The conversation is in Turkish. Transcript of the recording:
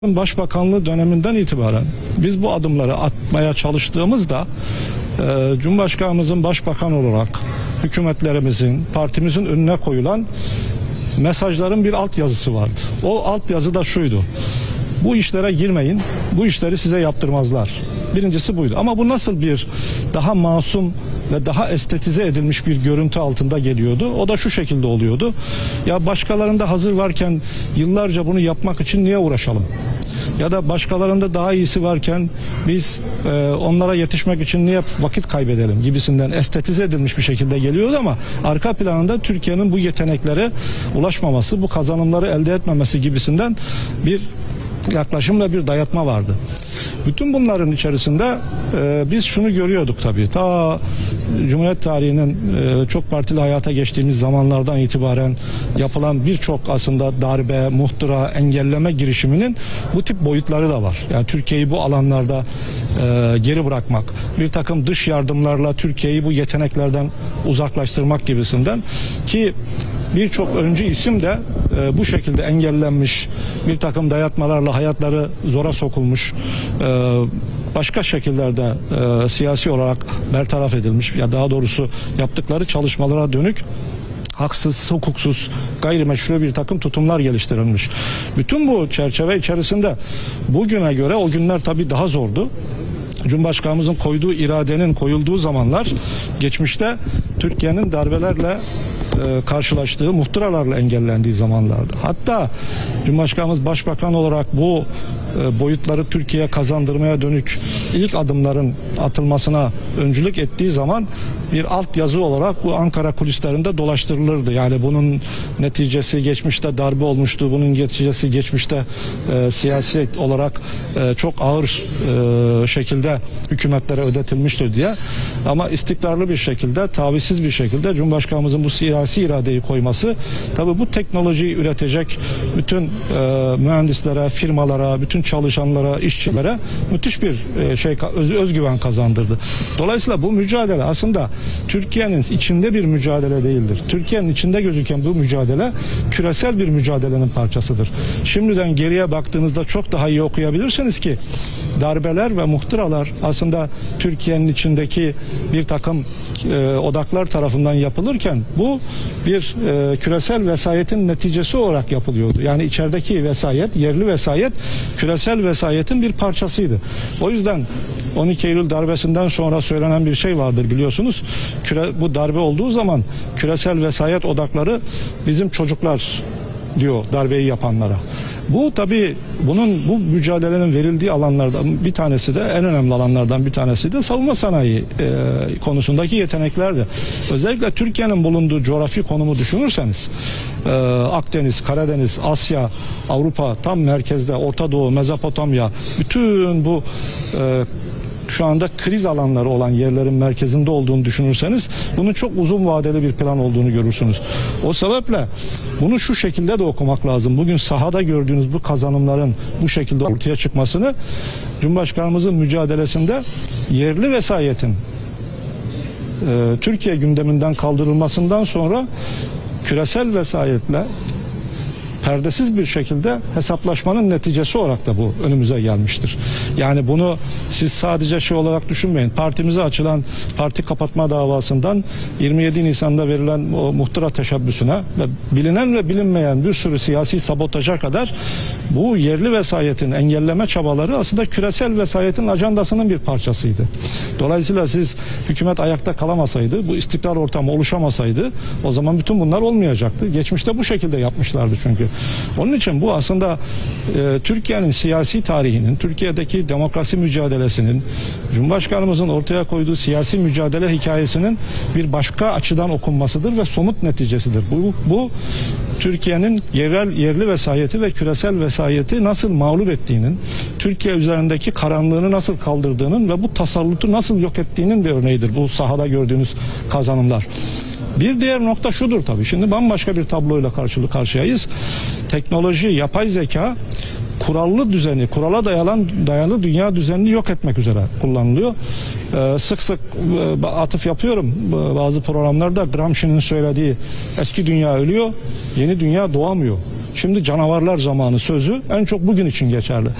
Başbakanlığı döneminden itibaren biz bu adımları atmaya çalıştığımızda Cumhurbaşkanımızın başbakan olarak hükümetlerimizin, partimizin önüne koyulan mesajların bir altyazısı vardı. O altyazı da şuydu: bu işlere girmeyin, bu işleri size yaptırmazlar. Birincisi buydu. Ama bu nasıl bir daha masum ve daha estetize edilmiş bir görüntü altında geliyordu? O da şu şekilde oluyordu: ya başkalarında hazır varken yıllarca bunu yapmak için niye uğraşalım? Ya da başkalarında daha iyisi varken biz onlara yetişmek için niye vakit kaybedelim gibisinden estetize edilmiş bir şekilde geliyordu, ama arka planında Türkiye'nin bu yeteneklere ulaşmaması, bu kazanımları elde etmemesi gibisinden bir yaklaşım ve bir dayatma vardı. Bütün bunların içerisinde biz şunu görüyorduk tabii. Ta Cumhuriyet tarihinin çok partili hayata geçtiğimiz zamanlardan itibaren yapılan birçok aslında darbe, muhtıra, engelleme girişiminin bu tip boyutları da var. Yani Türkiye'yi bu alanlarda geri bırakmak, bir takım dış yardımlarla Türkiye'yi bu yeteneklerden uzaklaştırmak gibisinden, ki birçok öncü isim de bu şekilde engellenmiş, bir takım dayatmalarla hayatları zora sokulmuş, başka şekillerde siyasi olarak bertaraf edilmiş, ya daha doğrusu yaptıkları çalışmalara dönük haksız, hukuksuz, gayrimeşru bir takım tutumlar geliştirilmiş. Bütün bu çerçeve içerisinde bugüne göre o günler tabii daha zordu. Cumhurbaşkanımızın koyduğu iradenin koyulduğu zamanlar geçmişte Türkiye'nin darbelerle karşılaştığı, muhtıralarla engellendiği zamanlardı. Hatta Cumhurbaşkanımız başbakan olarak bu boyutları Türkiye'ye kazandırmaya dönük ilk adımların atılmasına öncülük ettiği zaman bir altyazı olarak bu Ankara kulislerinde dolaştırılırdı. Yani bunun neticesi geçmişte darbe olmuştu, bunun neticesi geçmişte siyasi olarak çok ağır şekilde hükümetlere ödetilmiştir diye. Ama istikrarlı bir şekilde, tavizsiz bir şekilde Cumhurbaşkanımızın bu siyasi iradeyi koyması, tabii bu teknolojiyi üretecek bütün mühendislere, firmalara, bütün çalışanlara, işçilere müthiş bir özgüven kazandırdı. Dolayısıyla bu mücadele aslında Türkiye'nin içinde bir mücadele değildir. Türkiye'nin içinde gözüken bu mücadele küresel bir mücadelenin parçasıdır. Şimdiden geriye baktığınızda çok daha iyi okuyabilirsiniz ki darbeler ve muhtıralar aslında Türkiye'nin içindeki bir takım odaklar tarafından yapılırken bu bir küresel vesayetin neticesi olarak yapılıyordu. Yani içerideki vesayet, yerli vesayet küresel vesayetin bir parçasıydı. O yüzden 12 Eylül darbesinden sonra söylenen bir şey vardır, biliyorsunuz. Bu darbe olduğu zaman küresel vesayet odakları bizim çocuklar diyor darbeyi yapanlara. Bu tabii bu mücadelenin verildiği alanlardan bir tanesi de, en önemli alanlardan bir tanesi de savunma sanayi konusundaki yeteneklerdi. Özellikle Türkiye'nin bulunduğu coğrafi konumu düşünürseniz Akdeniz, Karadeniz, Asya, Avrupa, tam merkezde, Orta Doğu, Mezopotamya, bütün bu şu anda kriz alanları olan yerlerin merkezinde olduğunu düşünürseniz bunun çok uzun vadeli bir plan olduğunu görürsünüz. O sebeple bunu şu şekilde de okumak lazım. Bugün sahada gördüğünüz bu kazanımların bu şekilde ortaya çıkmasını Cumhurbaşkanımızın mücadelesinde yerli vesayetin Türkiye gündeminden kaldırılmasından sonra küresel vesayetle perdesiz bir şekilde hesaplaşmanın neticesi olarak da bu önümüze gelmiştir. Yani bunu siz sadece şey olarak düşünmeyin. Partimize açılan parti kapatma davasından 27 Nisan'da verilen o muhtıra teşebbüsüne ve bilinen ve bilinmeyen bir sürü siyasi sabotaja kadar bu yerli vesayetin engelleme çabaları aslında küresel vesayetin ajandasının bir parçasıydı. Dolayısıyla siz hükümet ayakta kalamasaydı, bu istikrar ortamı oluşamasaydı, o zaman bütün bunlar olmayacaktı. Geçmişte bu şekilde yapmışlardı çünkü. Onun için bu aslında Türkiye'nin siyasi tarihinin, Türkiye'deki demokrasi mücadelesinin, Cumhurbaşkanımızın ortaya koyduğu siyasi mücadele hikayesinin bir başka açıdan okunmasıdır ve somut neticesidir. Bu Türkiye'nin yerli vesayeti ve küresel vesayeti nasıl mağlup ettiğinin, Türkiye üzerindeki karanlığını nasıl kaldırdığının ve bu tasallutu nasıl yok ettiğinin bir örneğidir bu sahada gördüğünüz kazanımlar. Bir diğer nokta şudur tabii. Şimdi bambaşka bir tabloyla karşıyayız. Teknoloji, yapay zeka kurallı düzeni, kurala dayalı dünya düzenini yok etmek üzere kullanılıyor. Sık sık atıf yapıyorum bazı programlarda, Gramsci'nin söylediği eski dünya ölüyor, yeni dünya doğamıyor. Şimdi canavarlar zamanı sözü en çok bugün için geçerli.